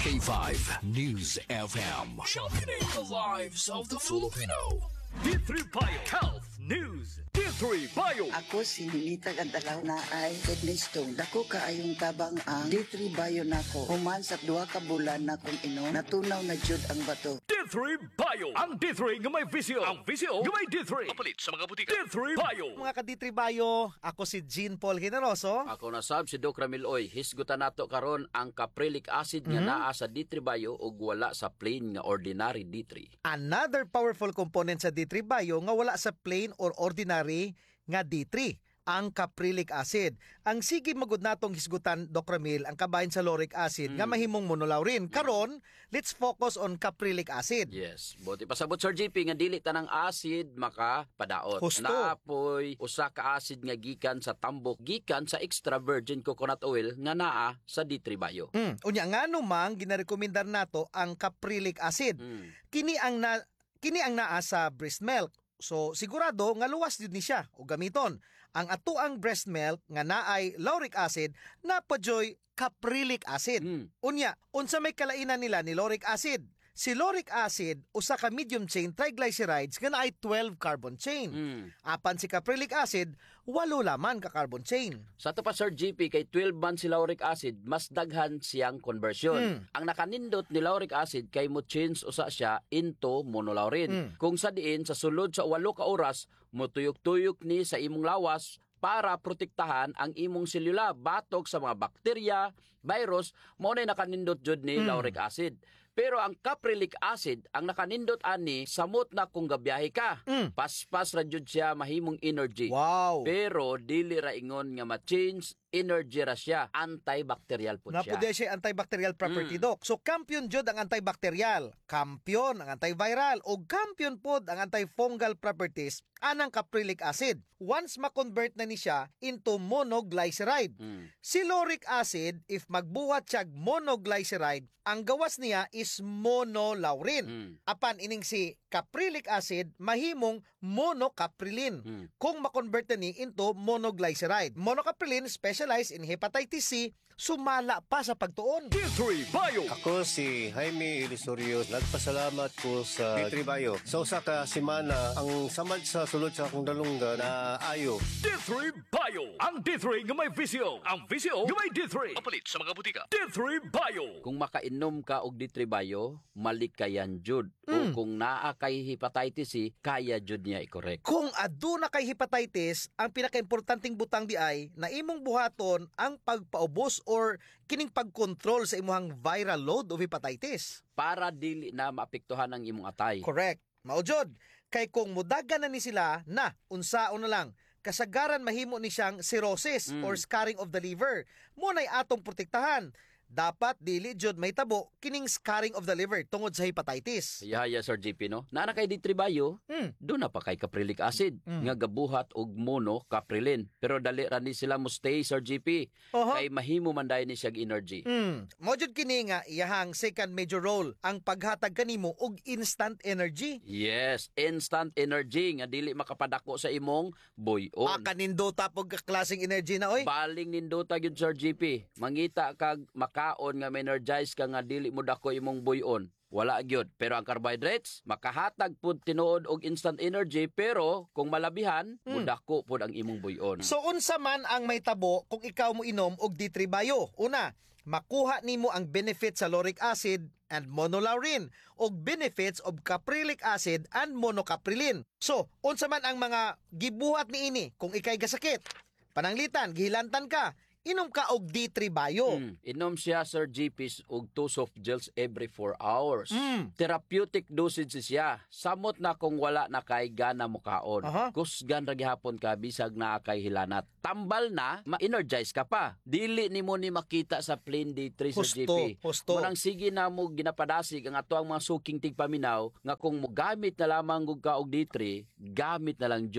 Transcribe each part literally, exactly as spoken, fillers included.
K five News F M. Championing the lives of the Filipino. D three Bio Health News. D three Bio. Ako si Ninita Gandalaw na ay kidney stone. Dako kaayong tabang ang D three Bio nako. Human sa duha ka bulan na kung inom, natunaw na jud ang bato. D three Bio. Ang D three nga may visio. Ang visio nga may D three. Kapalit sa mga butika. D three Bio. Mga ka-D three Bio, ako si Jean Paul Generoso. Ako na sab si Doc Ramil Oy. Hisgutan nato karon ang caprylic acid nga Mhm. naa sa D three Bio ug wala sa plain nga ordinary D three. Another powerful component sa D three Bio nga wala sa plain or ordinary nga D three, ang caprylic acid. Ang sige magud natong hisgutan, Doc Ramil, ang kabahin sa lauric acid nga mahimong monolaurin. Karon, let's focus on caprylic acid. Yes, buti pasabot Sir G P nga dili tanang acid makapadaot. Husto. Naapoy usa ka acid nga gikan sa tambok, gikan sa extra virgin coconut oil nga naa sa D three Bio. Mm. Unya ngano mang ginarekomendar nato ang caprylic acid. Mm. Kini ang na kini ang naa sa breast milk. So sigurado nga luwas jud ni siya o gamiton. Ang atuang breast milk nga naay lauric acid napajoy caprylic acid. Mm. Unya, unsa may kalainan nila ni lauric acid? Si lauric acid usa ka medium chain triglycerides nga naay twelve carbon chain. Mm. Apan si caprylic acid walo laman ka carbon chain. Sa to pa Sir G P kay twelve man si lauric acid, mas daghan siyang conversion. Mm. Ang nakanindot ni lauric acid kay mo change usa siya into monolaurin. Mm. Kung sa diin sa sulod sa walo ka oras mo tuyok-tuyok ni sa imong lawas para protektahan ang imong selula batok sa mga bakterya, virus, mao na nakanindot jud ni Mm. lauric acid. Pero ang caprylic acid, ang nakanindot ani samot na kung gabiyahe ka. Mm. Paspas ra jud siya mahimong energy. Wow. Pero dili ra ingon nga ma-change energy ra siya, antibacterial po siya. Napude siya antibacterial property, Mm. Doc. So, kampiyon jud ang antibacterial, kampiyon ang antiviral, o kampiyon pod ang antifungal properties anang caprylic acid. Once ma-convert na ni siya into monoglyceride. Mm. Si lauric acid, if magbuhat siya monoglyceride, ang gawas niya is monolaurin. Mm. Apan ining si caprylic acid, mahimong monocaprilin. Mm. Kung ma-convert na ni into monoglyceride. Monocaprilin specialized in hepatitis C, sumala pa sa pagtuon. D three Bio. Ako si Jaime Ilisorio. Nagpasalamat ko sa D three Bio. Sa usa ka semana, ang samad sa sulod sa akong dalungga na ayo. D three Bio. Ang D three nga may visio. Ang visio nga may D three. Kapalit sa mga butika. D three Bio. Kung makainom ka og D three Bio, malikayan jud. O kung naa kay hepatitis C, kaya jud niya i-correct. Kung aduna kay hepatitis, ang pinakaimportanteng butang di ay na imong buhaton ang pagpaubos or kining pagkontrol sa imong viral load of hepatitis. Para dili na maapektuhan ang imong atay. Correct. Maujod, kay kung mudagan na ni sila na unsaon na lang, kasagaran mahimo ni siyang cirrhosis Mm. or scarring of the liver. Munay atong protektahan. Dapat dili jud may tabo kining scarring of the liver tungod sa hepatitis. Yaya Sir G P no. Naa na kay D three Bio, Mm. do na pa kay caprylic acid Mm. nga gabuhat og monocaprilin. Pero dali ra ni sila mo stay Sir G P. Oho. Kay mahimo man dayon ni siyang energy. Mm. Mo jud kini nga iyahang second major role ang paghatag kanimo og instant energy. Yes, instant energy nga dili makapadako sa imong buyon. Ah, kanindo tapog klaseng energy na oy. Baling nindota gyud Sir G P. Mangita kag makaon nga energize ka nga dili mo dako imong buyon. Wala gyud. Pero ang carbohydrates makahatag pud tinuod og instant energy, pero kung malabihan, Hmm. mudako pud ang imong buyon. So unsa man ang may tabo kung ikaw mo inom og D three Bio? Una, makuha nimo ang benefits sa lauric acid and monolaurin og benefits of caprylic acid and monocaprilin. So, unsa man ang mga gibuhat niini kung ikay gasakit? Pananglitan, gihilantan ka, inom ka og D three Bio. Mm. Inom siya Sir G P og two soft gels every four hours. Mm. Therapeutic dosage siya. Samot na kung wala na kay gana mo kaon. Aha. Kusgan ra gihapon ka bisag naa kay hilanat. Tambal na, ma-energize ka pa. Dili nimo ni makita sa plain D three Sir G Husto, P. husto. Manang sige na mo ginapadasig ang ato ang mga suking tigpaminaw nga kung mo gamit na lamang gug ka og D three, gamit na lang jud.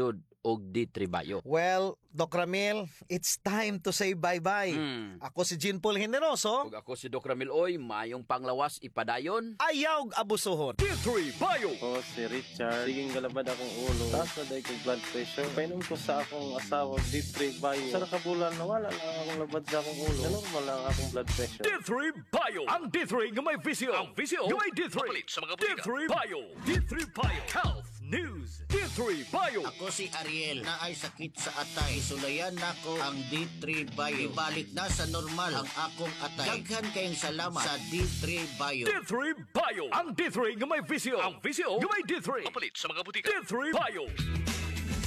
og D three Bio. Well, Doc Ramil, it's time to say bye-bye. Hmm. Ako si Jean Paul Generoso. Ug ako si Doc Ramil Oy, mayong panglawas ipadayon. Ayaw abusuhon. D three Bio. Ako si Richard. Siging galabad akong ulo. Taas na dahil kong blood pressure. Painom ko sa akong asawa D three Bio. Sa nakabulan, nawala lang akong labad sa akong ulo. Normal lang akong blood pressure. D three Bio. Ang D three nga may visyo. Ang visyo nga may D three. Mapalit sa mga butika. D three Bio. D three Bio. Health News. D three Bio. Ako si Ariel na ay sakit sa atay. Isulayan nako ang D three Bio. Ibalik na sa normal ang akong atay. Daghan kayong salamat sa D three Bio. D three Bio. Ang D three nga may visyo. Ang visyo nga may D three. Mapalit sa mga butika. D three Bio.